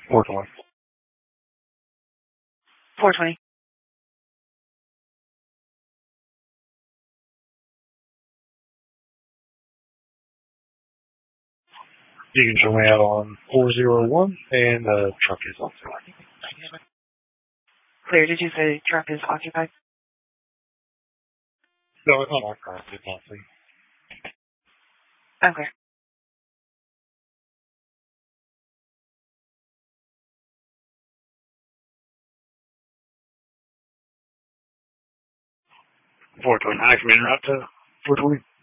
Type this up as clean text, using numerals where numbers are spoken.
420. 420. You can show me out on 401, and the truck is occupied. Clear, did you say truck is occupied? No, it's not occupied. It's not seen. Okay. I can interrupt to 420.